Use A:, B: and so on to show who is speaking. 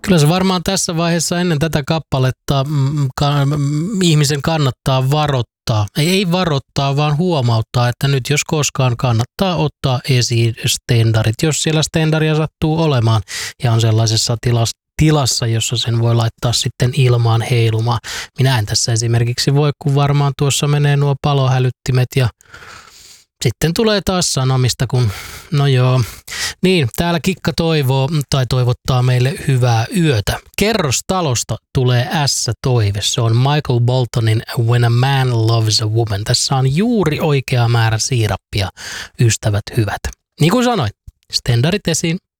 A: Kyllä se varmaan tässä vaiheessa ennen tätä kappaletta ihmisen kannattaa varoittaa. Ei varoittaa, vaan huomauttaa, että nyt jos koskaan kannattaa ottaa esiin stendarit, jos siellä stendaria sattuu olemaan ja on sellaisessa tilassa, jossa sen voi laittaa sitten ilmaan heilumaan. Minä en tässä esimerkiksi voi, kun varmaan tuossa menee nuo palohälyttimet ja sitten tulee taas sanomista, kun no joo. Niin, täällä Kikka toivoo tai toivottaa meille hyvää yötä. Kerrostalosta tulee S-toive. Se on Michael Boltonin When a Man Loves a Woman. Tässä on juuri oikea määrä siirappia, ystävät hyvät. Niin kuin sanoin, stendarit esiin.